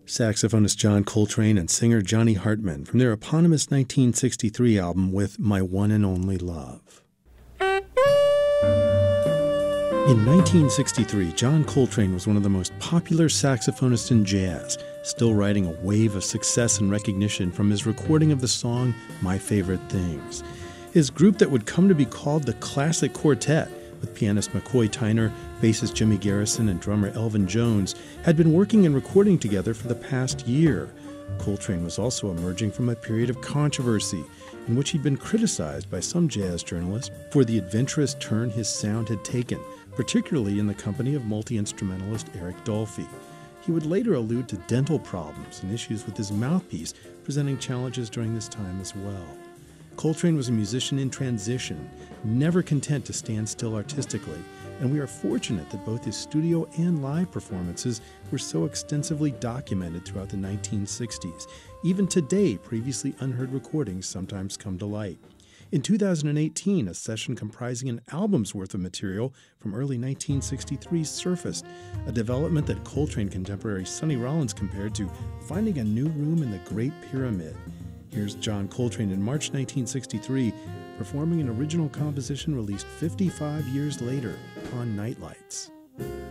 Saxophonist John Coltrane and singer Johnny Hartman from their eponymous 1963 album with My One and Only Love. In 1963, John Coltrane was one of the most popular saxophonists in jazz, still riding a wave of success and recognition from his recording of the song My Favorite Things. His group that would come to be called the Classic Quartet, with pianist McCoy Tyner, bassist Jimmy Garrison, and drummer Elvin Jones, had been working and recording together for the past year. Coltrane was also emerging from a period of controversy in which he'd been criticized by some jazz journalists for the adventurous turn his sound had taken, particularly in the company of multi-instrumentalist Eric Dolphy. He would later allude to dental problems and issues with his mouthpiece, presenting challenges during this time as well. Coltrane was a musician in transition, never content to stand still artistically, and we are fortunate that both his studio and live performances were so extensively documented throughout the 1960s. Even today, previously unheard recordings sometimes come to light. In 2018, a session comprising an album's worth of material from early 1963 surfaced, a development that Coltrane contemporary Sonny Rollins compared to finding a new room in the Great Pyramid. Here's John Coltrane in March 1963, performing an original composition released 55 years later on Nightlights.